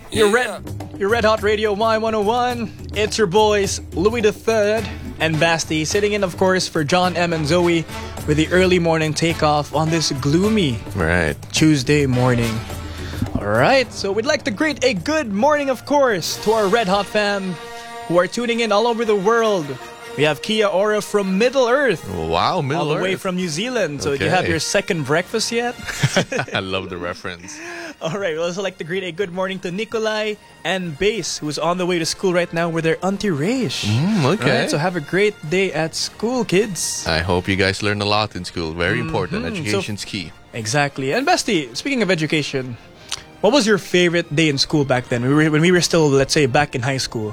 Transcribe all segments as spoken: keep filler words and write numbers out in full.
Your red, your Red Hot Radio Y one oh one. It's your boys Louis the Third and Basti sitting in, of course, for John M and Zoe with the early morning takeoff on this gloomy right Tuesday morning. All right, so we'd like to greet a good morning, of course, to our Red Hot fam who are tuning in all over the world. We have Kia Ora from Middle Earth. Wow, Middle all the Earth. way from New Zealand. So Okay. did you have your second breakfast yet? I love the reference. All right, we'd also like to greet a good morning to Nikolai and Base, who's on the way to school right now with their Auntie Raish. Mm, okay. Right, so have a great day at school, kids. I hope you guys learn a lot in school. Very important. Mhm. Education's key. Exactly. And Basti, speaking of education, what was your favorite day in school back then? We were, when we were still, let's say, back in high school.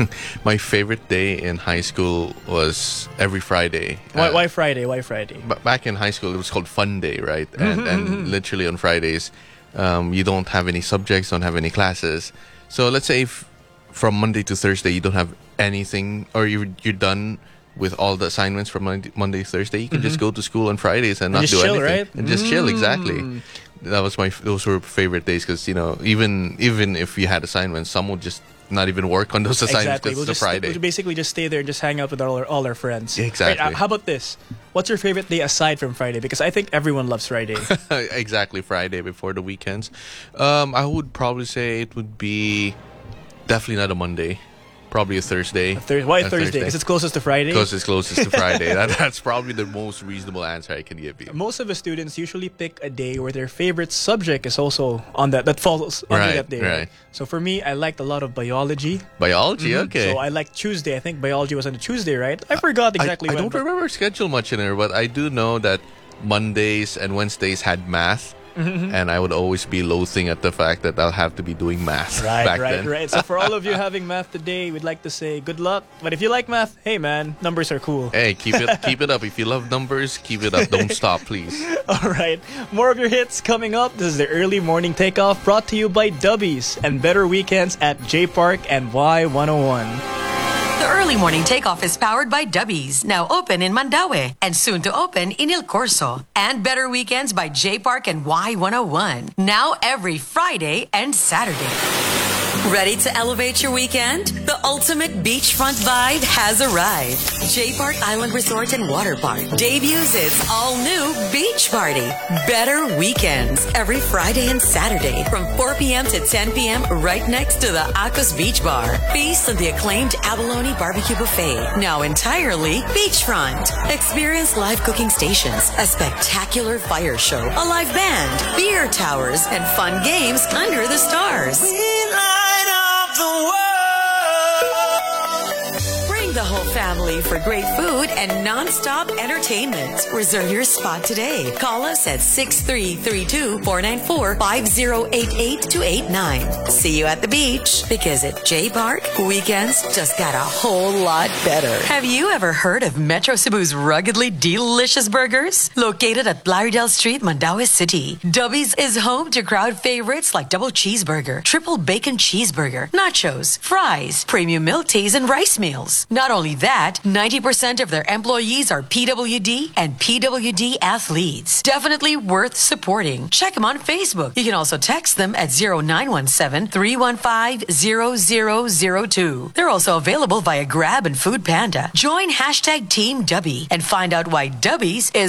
My favorite day in high school was every Friday. Why, Uh, why Friday? Why Friday? b- back in high school, it was called Fun Day, right? And, and literally on Fridays, um, you don't have any subjects, don't have any classes. So let's say if from Monday to Thursday, you don't have anything, or you're, you're done with all the assignments from Monday, Monday to Thursday, you can just go to school on Fridays and, And not just do chill, anything. right? And just chill, Mm. exactly. That was my, those were favorite days because, you know, even even if you had assignments, some would just not even work on those assignments Exactly. because We'll it's just a Friday. we'll basically just stay there and just hang out with all our, all our friends. Exactly. Right, uh, how about this? What's your favorite day aside from Friday? Because I think everyone loves Friday. Exactly, Friday before the weekends. Um, I would probably say it would be definitely not a Monday, probably a Thursday. Thur- why A Thursday? Because it's closest to Friday. Because it's closest to Friday. That, that's probably the most reasonable answer I can give you. Most of the students usually pick a day where their favorite subject is also on that that falls under Right, that day. right. So for me, I liked a lot of biology. Biology, okay. So I like Tuesday. I think biology was on a Tuesday, right? I forgot exactly I, I when. don't but- remember schedule much in there, but I do know that Mondays and Wednesdays had math. And I would always be loathing at the fact that I'll have to be doing math Right, back right, then. right. So for all of you having math today, we'd like to say good luck. But if you like math, hey man, numbers are cool. Hey, keep it keep it up. If you love numbers, keep it up. Don't stop, please. All right, more of your hits coming up. This is the early morning takeoff brought to you by Dubbies and better weekends at J Park and Y one oh one. The early morning takeoff is powered by Dubbies, now open in Mandaue and soon to open in Il Corso. And Better Weekends by J Park and Y one oh one, now every Friday and Saturday. Ready to elevate your weekend? The ultimate beachfront vibe has arrived. J Park Island Resort and Water Park debuts its all-new beach party. Better Weekends every Friday and Saturday from four p.m. to ten p.m. right next to the Akos Beach Bar. Feast on the acclaimed Abalone Barbecue Buffet, now entirely beachfront. Experience live cooking stations, a spectacular fire show, a live band, beer towers, and fun games under the stars. Bring the whole family for great food and non-stop entertainment. Reserve your spot today. Call us at six three three two, four nine four, five zero eight eight to eight nine. See you at the beach, because at J Park, weekends just got a whole lot better. Have you ever heard of Metro Cebu's ruggedly delicious burgers? Located at Blaridel Street, Mandaue City, Dubbies is home to crowd favorites like double cheeseburger, triple bacon cheeseburger, nachos, fries, premium milk teas, and rice meals. Not only that, ninety percent of their employees are P W D and P W D athletes. Definitely worth supporting. Check them on Facebook. You can also text them at zero nine one seven, three one five, zero zero zero two. They're also available via Grab and Food Panda. Join hashtag Team Dubby and find out why Dubbies is